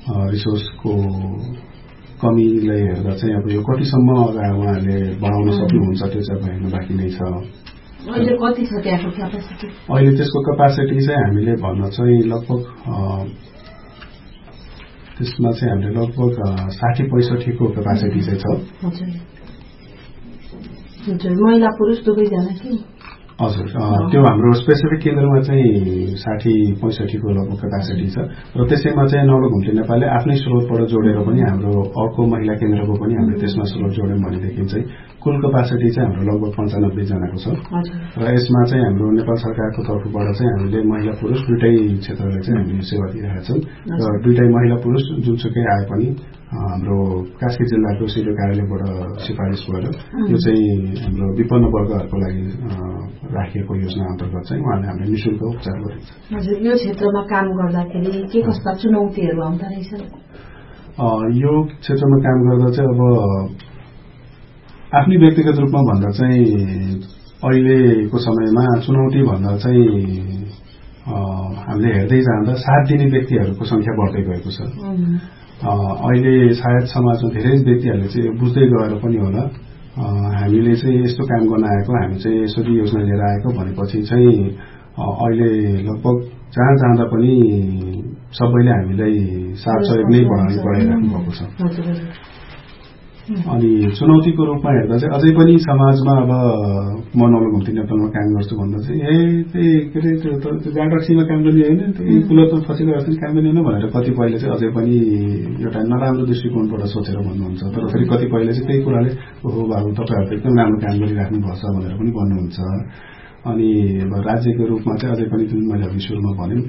रिसोर्सको कमीले हेर्दा चाहिँ अब यो कतिसम्म उहाँहरूले बढाउन सक्नुहुन्छ त्यो चाहिँ अब हेर्नु बाँकी नै छ। अहिले कति छ त्यहाँको क्यापासिटी? अहिले त्यसको क्यापासिटी चाहिँ हामीले भन्न चाहिँ लगभग त्यसमा चाहिँ हामीले लगभग 60-65 को क्यापासिटी चाहिँ छ। महिला पुरुष दुवैजना कि? हजुर, त्यो हाम्रो स्पेसिफिक केन्द्रमा चाहिँ 60-65 को लगभग क्यापासिटी छ र त्यसैमा चाहिँ नवलघुम्ती नेपालले आफ्नै स्रोतबाट जोडेर पनि हाम्रो अर्को महिला केन्द्रको पनि हामीले त्यसमा स्रोत जोड्यौँ भनेदेखि चाहिँ कुल क्यापासिटी चाहिँ हाम्रो लगभग 95 जनाको छ र यसमा चाहिँ हाम्रो नेपाल सरकारको तर्फबाट चाहिँ हामीले महिला पुरुष दुईटै क्षेत्रलाई चाहिँ हामीले सेवा दिइरहेका छौँ र दुईटै महिला पुरुष जुनसुकै आए पनि हाम्रो कास्की जिल्लाको सिडिओ कार्यालयबाट सिफारिस भएर यो चाहिँ हाम्रो विपन्न वर्गहरूको लागि राखिएको योजना अन्तर्गत चाहिँ उहाँले हामीले निःशुल्क उपचार गरिन्छ। हजुर, यो क्षेत्रमा काम गर्दाखेरि के कस्ता चुनौतीहरू आउँदो रहेछ? यो क्षेत्रमा काम गर्दा चाहिँ अब आफ्नै व्यक्तिगत रूपमा भन्दा चाहिँ अहिलेको समयमा चुनौती भन्दा चाहिँ हामीले हेर्दै जाँदा साथ दिने व्यक्तिहरूको संख्या बढ्दै गएको छ। अहिले सायद समाजमा धेरै व्यक्तिहरूले चाहिँ बुझ्दै गएर पनि होला हामीले चाहिँ यस्तो काम गर्न आएको, हामी चाहिँ यसरी योजना लिएर आएको भनेपछि चाहिँ अहिले लगभग जहाँ जाँदा पनि सबैले हामीलाई साथ सहयोग नै बढाइराख्नु भएको छ। अनि चुनौतीको रूपमा हेर्दा चाहिँ अझै पनि समाजमा अब म नवलघुम्ती नेपालमा काम गर्छु भन्दा चाहिँ के अरे त्यो गाडरक्सीमा काम गर्ने होइन, त्यो कुलतमा फसेको राख्ने काम गर्ने होइन भनेर कतिपयले चाहिँ अझै पनि एउटा नराम्रो दृष्टिकोणबाट सोचेर भन्नुहुन्छ। तर फेरि कतिपयले चाहिँ त्यही कुराले ओहो बाबु तपाईँहरूको एकदम राम्रो काम गरिराख्नु पर्छ भनेर पनि भन्नुहुन्छ। अनि राज्यको रूपमा चाहिँ अझै पनि जुन मैले अघि सुरुमा भन्यौँ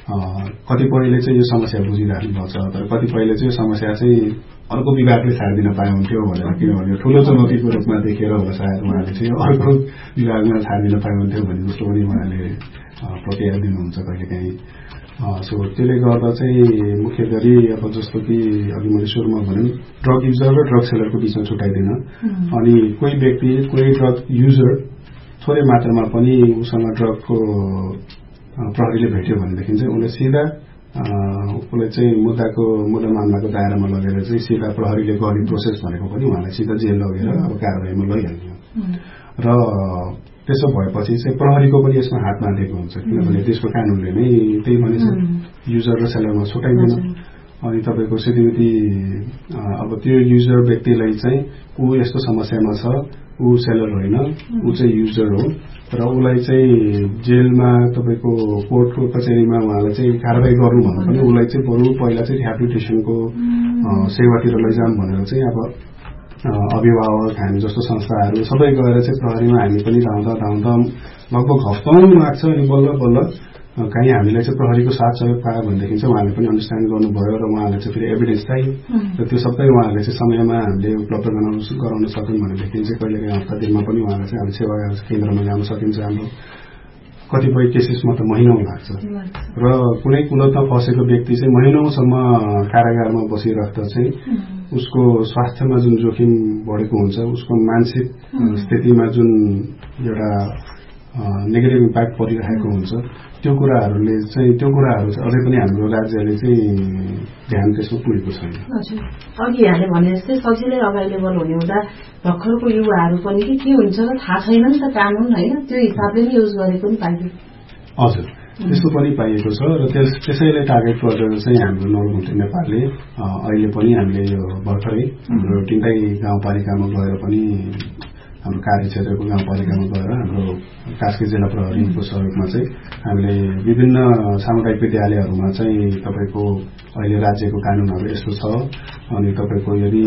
कतिपयले चाहिँ यो समस्या बुझिराख्नु पर्छ, तर कतिपयले चाहिँ यो समस्या चाहिँ अर्को विभागले छाडिदिन पाए हुन्थ्यो भनेर, किनभने ठुलो चुनौतीको रूपमा देखेर होला सायद उहाँले चाहिँ अर्को विभागमा छाडिदिन पाए हुन्थ्यो भन्ने जस्तो पनि उहाँले प्रतिक्रिया दिनुहुन्छ कहिलेकाहीँ। सो त्यसले गर्दा चाहिँ मुख्य गरी अब जस्तो कि अघि मैले सुरुमा भने ड्रग युजर र ड्रग सेलरको बिचमा छुट्याइदिन। अनि कोही व्यक्ति कोही ड्रग युजर थोरै मात्रामा पनि उसँग ड्रगको प्रहरीले भेट्यो भनेदेखि चाहिँ उसले सिधा उसलाई चाहिँ मुद्दा मामलाको दायरामा लगेर चाहिँ सिधा प्रहरीले गर्ने प्रोसेस भनेको पनि उहाँलाई सिधा जेल लगेर अब कारबाहीमा लैहाल्यो। र त्यसो भएपछि चाहिँ प्रहरीको पनि यसमा हात बाँधेको हुन्छ, किनभने देशको कानुनले नै त्यही भनेछ युजर र सेलरमा छुट्याइँदैन। अनि तपाईँको सिधै अब त्यो युजर व्यक्तिलाई चाहिँ ऊ यस्तो समस्यामा छ, ऊ सेलर होइन, ऊ चाहिँ युजर हो र उसलाई चाहिँ जेलमा तपाईँको कोर्टको कचेरीमा उहाँलाई चाहिँ कारबाही गर्नु भन्दा पनि उसलाई चाहिँ बरु पहिला चाहिँ रिहेबिलिटेसनको सेवातिर लैजाऊँ भनेर चाहिँ अब अभिभावक हामी जस्तो संस्थाहरू सबै गएर चाहिँ प्रहरीमा हामी पनि धाउँदा लगभग हप्ताौँ लाग्छ। अनि बल्ल कहीँ हामीलाई चाहिँ प्रहरीको साथ सहयोग पायो भनेदेखि चाहिँ उहाँले पनि अन्डरस्ट्यान्ड गर्नुभयो र उहाँले चाहिँ फेरि एभिडेन्स चाहियो र त्यो सबै उहाँहरूले चाहिँ समयमा हामीले उपलब्ध गराउन सक्यौँ भनेदेखि चाहिँ कहिलेकाहीँ हप्ता दिनमा पनि उहाँलाई चाहिँ अब सेवा केन्द्रमा ल्याउन सकिन्छ। हाम्रो कतिपय केसेसमा त महिनौँ लाग्छ र कुनै कुलतमा फसेको व्यक्ति चाहिँ महिनौसम्म कारागारमा बसिराख्दा चाहिँ उसको स्वास्थ्यमा जुन जोखिम बढेको हुन्छ, उसको मानसिक स्थितिमा जुन एउटा नेगेटिभ इम्प्याक्ट परिरहेको हुन्छ, त्यो कुराहरू चाहिँ अझै पनि हाम्रो राज्यले चाहिँ ध्यान त्यसमा पुगेको छैन। अघि यहाँले भने जस्तै सजिलै अभाइलेबल हुने हुँदा भर्खरको युवाहरू पनि के हुन्छ र थाहा छैन नि त कानुन होइन, त्यो हिसाबले नै युज गरेको पनि पाइयो। हजुर, त्यस्तो पनि पाइएको छ र त्यसैले टार्गेट गरेर चाहिँ हाम्रो नवलघुम्ती नेपालले अहिले पनि हामीले यो भर्खरै हाम्रो 3टै गाउँपालिकामा गएर पनि हाम्रो कार्यक्षेत्रको गाउँपालिकामा गएर हाम्रो कास्की जिल्ला प्रहरीको सहयोगमा चाहिँ हामीले विभिन्न सामुदायिक विद्यालयहरूमा चाहिँ तपाईँको अहिले राज्यको कानुनहरू यस्तो छ अनि तपाईँको यदि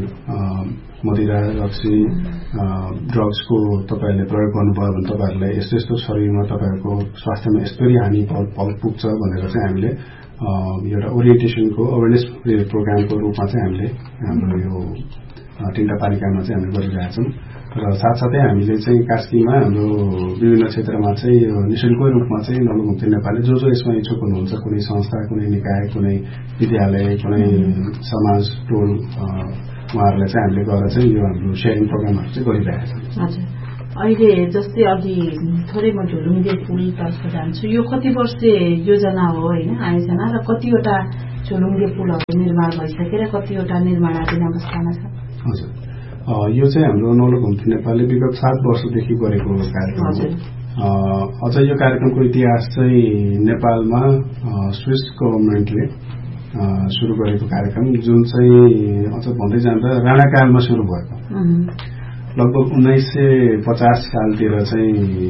मदिरा रक्सी ड्रग्सको तपाईँहरूले प्रयोग गर्नुभयो भने तपाईँहरूलाई यस्तो यस्तो शरीरमा तपाईँहरूको स्वास्थ्यमा यस्तरी हानि पुग्छ भनेर चाहिँ हामीले एउटा ओरिएन्टेसनको अवेरनेस प्रोग्रामको रूपमा चाहिँ हामीले हाम्रो यो 3टा पालिकामा चाहिँ हामीले गरिरहेका छौँ र साथसाथै हामीले चाहिँ कास्कीमा हाम्रो विभिन्न क्षेत्रमा चाहिँ निःशुल्क रूपमा चाहिँ नवलघुम्ती नेपालले जो यसमा इच्छुक हुनुहुन्छ, कुनै संस्था, कुनै निकाय, कुनै विद्यालय, कुनै समाज टोल उहाँहरूलाई चाहिँ हामीले गएर चाहिँ यो हाम्रो सेयरिङ प्रोग्रामहरू चाहिँ गरिरहेका छौँ। अहिले जस्तै अघि थोरै म झुलुङ्गे पुल तर्फ जान्छु, यो कति वर्षे योजना हो होइन आयोजना र कतिवटा चुलुङ्गे पुलहरू निर्माण भइसकेर कतिवटा निर्माणाधीन अवस्थामा छ? हजुर, यो चाहिँ हाम्रो नौलो घुम्ती नेपालले विगत 7 वर्षदेखि गरेको कार्यक्रम हो। अझ यो कार्यक्रमको इतिहास चाहिँ नेपालमा स्विस गभर्मेन्टले सुरु गरेको कार्यक्रम, जुन चाहिँ अझ भन्दै जाँदा राणाकालमा सुरु भएको। लगभग 1950 सालतिर चाहिँ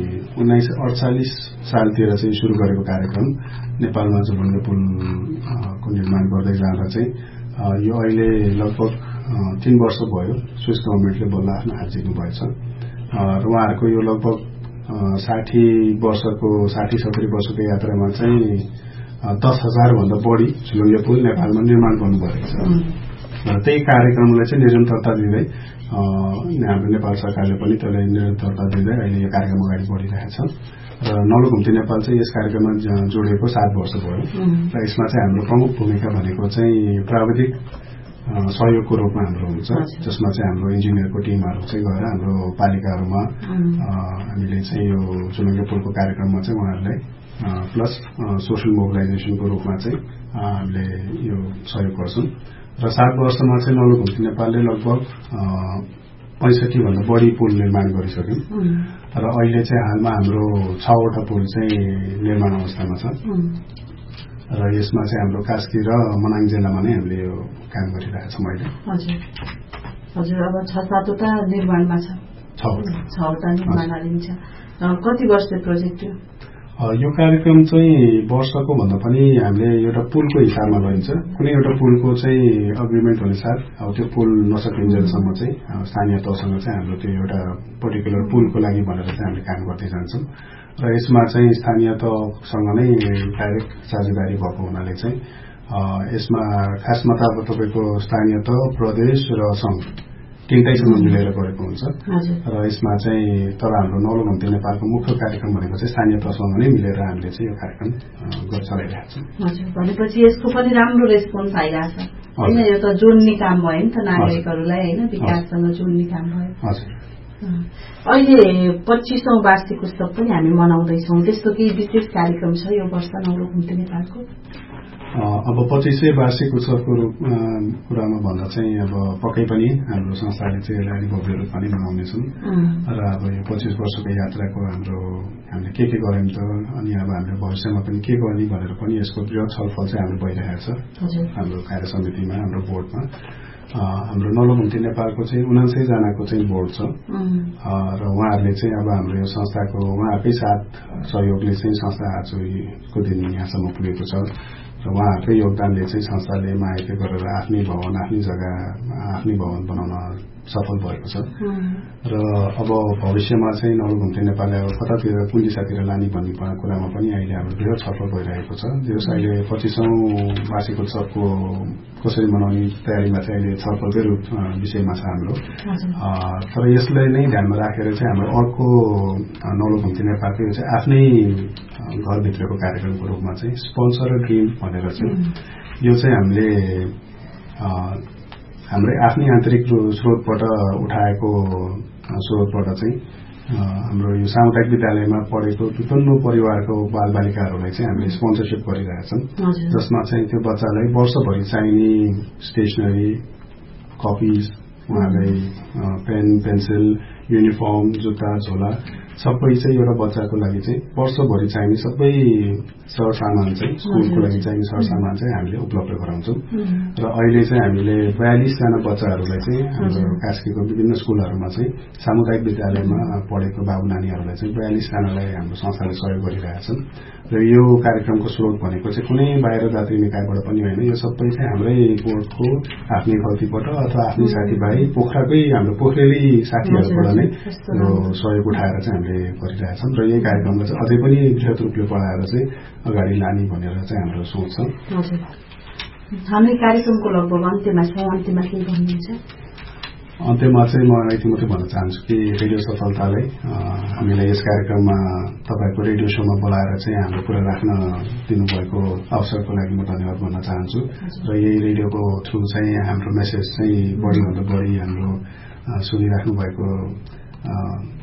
1948 सालतिर चाहिँ सुरु गरेको कार्यक्रम नेपालमा चुलुङ्गे पुलको निर्माण गर्दै जाँदा चाहिँ यो अहिले लगभग 3 वर्ष भयो स्विस गभर्मेन्टले बल्ल आफ्नो हात जित्नु भएछ। र उहाँहरूको यो लगभग 60-70 वर्षको यात्रामा चाहिँ 10,000 भन्दा बढी चुलुङ्गे पुल नेपालमा निर्माण गर्नुभएको छ। र त्यही कार्यक्रमलाई चाहिँ निरन्तरता दिँदै हाम्रो नेपाल सरकारले पनि त्यसलाई निरन्तरता दिँदै अहिले यो कार्यक्रम अगाडि बढिरहेछ। र नौलो घुम्ती नेपाल चाहिँ यस कार्यक्रममा जोडिएको 7 वर्ष भयो। र यसमा चाहिँ हाम्रो प्रमुख भूमिका भनेको चाहिँ प्राविधिक सहयोगको रूपमा हाम्रो हुन्छ, जसमा चाहिँ हाम्रो इन्जिनियरको टिमहरू चाहिँ गएर हाम्रो पालिकाहरूमा हामीले चाहिँ यो चुलुङ्गे पुलको कार्यक्रममा चाहिँ उहाँहरूलाई प्लस सोशल मोबिलाइजेसनको रूपमा चाहिँ हामीले यो सहयोग गर्छौँ। र 7 वर्षमा चाहिँ नौलो घुम्ती नेपालले लगभग 65 भन्दा बढी पुल निर्माण गरिसक्यौँ। र अहिले चाहिँ हालमा हाम्रो 6वटा पुल चाहिँ निर्माण अवस्थामा छ। र यसमा चाहिँ हाम्रो कास्की र मनाङ जिल्लामा नै हामीले यो काम गरिरहेछौँ अहिले। हजुर, अब 6-7वटा निर्माणमा छ। 6वटा निर्माणाधीन छ। कति वर्ष प्रोजेक्ट यो कार्यक्रम चाहिँ वर्षको भन्दा पनि हामीले एउटा पुलको हिसाबमा गरिन्छ। कुनै एउटा पुलको चाहिँ अग्रिमेन्ट अनुसार अब त्यो पुल नसकिन्जेलसम्म चाहिँ स्थानीय तहसँग चाहिँ हाम्रो त्यो एउटा पर्टिकुलर पुलको लागि भनेर चाहिँ हामीले काम गर्दै जान्छौँ। र यसमा चाहिँ स्थानीय तहसँग नै डाइरेक्ट साझेदारी भएको हुनाले चाहिँ यसमा खासमा त अब तपाईँको स्थानीय तह, प्रदेश र सङ्घ तीनटैसँग मिलेर गरेको हुन्छ। र यसमा चाहिँ तर हाम्रो नौलो घुम्ती नेपालको मुख्य कार्यक्रम भनेको चाहिँ स्थानीय तहसँग नै मिलेर हामीले चाहिँ यो कार्यक्रम चलाइरहेको छौँ। भनेपछि यसको पनि राम्रो रेस्पोन्स आइरहेछ होइन? यो त जोड्ने काम भयो नि त नागरिकहरूलाई होइन, विकाससँग जोड्ने काम भयो। अहिले 25औं वार्षिक उत्सव पनि हामी मनाउँदैछौँ। त्यस्तो केही विशेष कार्यक्रम छ यो वर्ष नौलो घुम्ती नेपालको? अब 25औं वार्षिक उत्सवको कुरामा भन्दा चाहिँ अब पक्कै पनि हाम्रो संस्थाले चाहिँ यसलाई भव्य रूपमा नै मनाउनेछौँ। र अब यो 25 वर्षको यात्राको हामीले के गर्यौँ त, अनि अब हाम्रो भविष्यमा पनि के गर्ने भनेर पनि यसको बृहत छलफल चाहिँ हाम्रो भइरहेको छ हाम्रो कार्य समितिमा, हाम्रो बोर्डमा। हाम्रो नौलो घुम्ती नेपालको चाहिँ 79 जनाको चाहिँ बोर्ड छ। र उहाँहरूले चाहिँ अब हाम्रो यो संस्थाको उहाँहरूकै साथ सहयोगले चाहिँ संस्था आजको दिन यहाँसम्म पुगेको छ। र उहाँहरूकै योगदानले चाहिँ संस्थाले मायाते गरेर आफ्नै भवन बनाउन सफल भएको छ। र अब भविष्यमा चाहिँ नौलो घुम्ती नेपाललाई अब कतातिर कुन दिशातिर लाने भन्ने कुरामा पनि अहिले हाम्रो बृहत छलफल भइरहेको छ। जस अहिले 25औं वार्षिक उत्सवको कसरी मनाउने तयारीमा चाहिँ अहिले छलफलकै विषयमा छ हाम्रो। तर यसलाई नै ध्यानमा राखेर चाहिँ हाम्रो अर्को नौलो घुम्ती नेपालको यो चाहिँ आफ्नै घरभित्रको कार्यक्रमको रूपमा चाहिँ स्पोन्सर ड्रिम भनेर चाहिँ यो चाहिँ हामीले हाम्रै आफ्नै आन्तरिक स्रोतबाट उठाएको स्रोतबाट चाहिँ हाम्रो यो सामुदायिक विद्यालयमा पढेको विभिन्न परिवारको बालबालिकाहरूलाई चाहिँ हामीले स्पोन्सरसिप गरिरहेछौँ। जसमा चाहिँ त्यो बच्चालाई वर्षभरि चाहिने स्टेसनरी, कपिज, उहाँलाई पेन, पेन्सिल, युनिफर्म, जुत्ता, झोला सबै चाहिँ एउटा बच्चाको लागि चाहिँ वर्षभरि चाहिने सबै सरसामान चाहिँ स्कुलको लागि चाहिने सरसामान चाहिँ हामीले उपलब्ध गराउँछौँ। र अहिले चाहिँ हामीले 42 जना बच्चाहरूलाई चाहिँ हाम्रो कास्कीको विभिन्न स्कुलहरूमा चाहिँ सामुदायिक विद्यालयमा पढेको बाबु नानीहरूलाई चाहिँ 42 जनालाई हाम्रो संस्थाले सहयोग गरिरहेछन्। र यो कार्यक्रमको स्रोत भनेको चाहिँ कुनै बाहिर जाति निकायबाट पनि होइन, यो सबै चाहिँ हाम्रै बोर्डको आफ्नै खल्तीबाट अथवा आफ्नै साथीभाइ पोखराकै हाम्रो पोखरेली साथीहरूबाट नै यो सहयोग उठाएर चाहिँ हामीले गरिरहेछौँ। र यही कार्यक्रमलाई चाहिँ अझै पनि बृहत रूपले बढाएर चाहिँ अगाडि लाने भनेर चाहिँ हाम्रो सोच छ। हामी कार्यक्रमको लगभग अन्त्यमा छौँ, अन्त्यमा के भन्नुहुन्छ? अन्त्यमा चाहिँ म यति मात्रै भन्न चाहन्छु कि रेडियो सफलतालाई हामीलाई यस कार्यक्रममा तपाईँको रेडियो सोमा बोलाएर चाहिँ हाम्रो कुरा राख्न दिनुभएको अवसरको लागि म धन्यवाद भन्न चाहन्छु। र यही रेडियोको थ्रु चाहिँ हाम्रो मेसेज चाहिँ बढीभन्दा बढी हाम्रो सुनिराख्नु भएको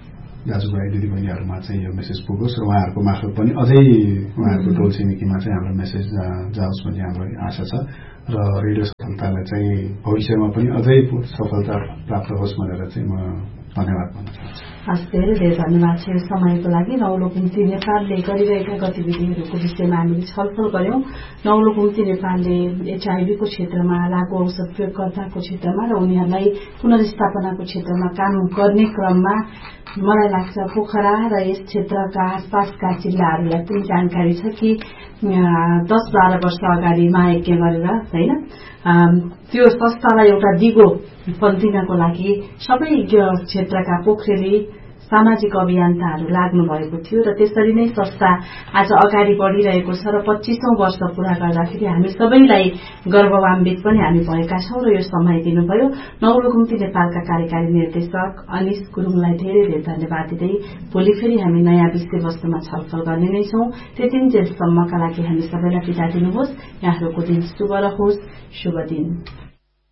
दाजुभाइ दिदीबहिनीहरूमा चाहिँ यो मेसेज पुगोस् र उहाँहरूको मार्फत पनि अझै उहाँहरूको टोल छिमेकीमा चाहिँ हाम्रो मेसेज जाओस् भन्ने हाम्रो आशा छ र रेडियो सफलतालाई चाहिँ भविष्यमा पनि अझै सफलता प्राप्त होस् भनेर चाहिँ म धन्यवाद भन्न चाहन्छु। हस्, धेरै धेरै धन्यवाद छ यो समयको लागि। नौलो घुम्ती नेपालले गरिरहेका गतिविधिहरूको विषयमा हामीले छलफल गर्यौं। नौलो घुम्ती नेपालले एचआईभीको क्षेत्रमा, लागू औषध प्रयोगकर्ताको क्षेत्रमा र उनीहरूलाई पुनर्स्थापनाको क्षेत्रमा काम गर्ने क्रममा मलाई लाग्छ पोखरा र यस क्षेत्रका आसपासका जिल्लाहरूलाई पनि जानकारी छ कि 10-12 वर्ष अगाडि महायज्ञ गरेर हैन त्यो संस्थालाई एउटा दिगो दिनको लागि सबै क्षेत्रका पोखरेली सामाजिक अभियन्ताहरू लाग्नु भएको थियो र त्यसरी नै संस्था आज अगाडि बढिरहेको छ र 25औं वर्ष पूरा गर्दाखेरि हामी सबैलाई गर्ववान्वित पनि हामी भएका छौं र यो समय दिनुभयो। नौलो घुम्ती नेपालका कार्यकारी निर्देशक अनिश गुरुङलाई धेरै धेरै धन्यवाद दिँदै भोलि फेरि हामी नयाँ विषयवस्तुमा छलफल गर्ने नै छौं। त्यतिन्जेलसम्मका लागि हामी सबैलाई बिदा दिनुहोस्। यहाँहरूको दिन शुभ रहोस्। शुभ दिन।